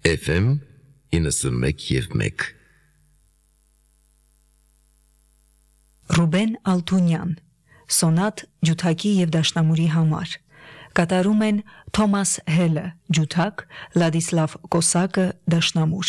FM 91.1 Ռուբեն Ալթունյան Սոնատ ջութակի եւ դաշնամուրի համար կատարում են Թոմաս Հելը ջութակ, Լադիսլավ Կոսակը դաշնամուր